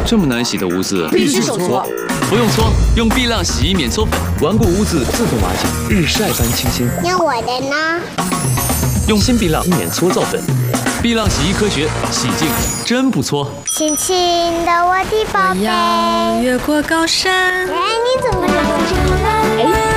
这么难洗的污渍， 必须手搓。 不用搓，用碧浪洗衣免搓粉，顽固污渍自动瓦解，日晒般清新。 那我的呢？ 用新碧浪免搓皂粉，碧浪洗衣科学，洗净真不搓。 亲亲的我的宝贝， 要越过高山。 哎，你怎么这么